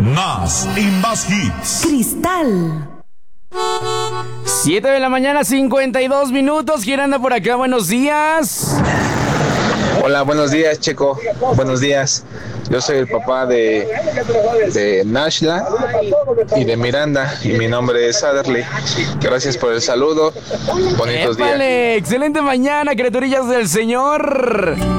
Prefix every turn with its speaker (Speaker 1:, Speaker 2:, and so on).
Speaker 1: Más y más hits.
Speaker 2: Cristal.
Speaker 3: 7 de la mañana, 52 minutos. ¿Quién anda por acá? Buenos días.
Speaker 4: Hola, buenos días, Checo. Buenos días. Yo soy el papá de Nashla y de Miranda y mi nombre es Adderley. Gracias por el saludo. Bonitos días.
Speaker 3: Excelente mañana, criaturillas del Señor.